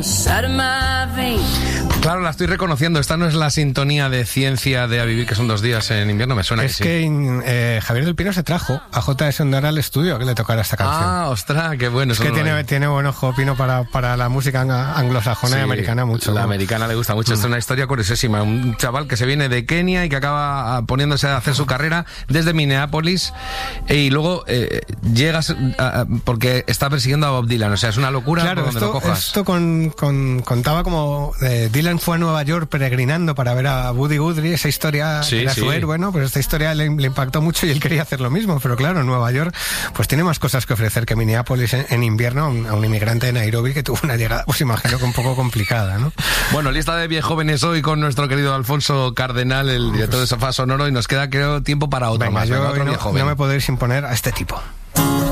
inside of my veins. Claro, la estoy reconociendo. Esta no es la sintonía de Ciencia de A Vivir, que son 2 días en invierno. Me suena es que sí. Javier del Pino se trajo a J.S. Ondara al estudio que le tocara esta canción. Ah, ostras, qué bueno. Es que tiene buen ojo Pino para la música anglosajona y americana mucho. La americana le gusta mucho. Esto es una historia curiosísima. Un chaval que se viene de Kenia y que acaba poniéndose a hacer su carrera desde Minneapolis y luego llegas porque está persiguiendo a Bob Dylan. O sea, es una locura. Claro, por donde lo cojas. Esto contaba como Dylan fue a Nueva York peregrinando para ver a Woody Guthrie, esa historia era su héroe, ¿no? Pues esta historia le impactó mucho y él quería hacer lo mismo, pero claro, Nueva York pues tiene más cosas que ofrecer que Minneapolis en invierno a un inmigrante de Nairobi que tuvo una llegada, pues imagino que un poco complicada, ¿no? Bueno, lista de viejóvenes hoy con nuestro querido Alfonso Cardenal, el director de Sofá Sonoro, y nos queda, creo, tiempo para otro. Venga, más. Yo otro no me puedo ir sin poner a este tipo.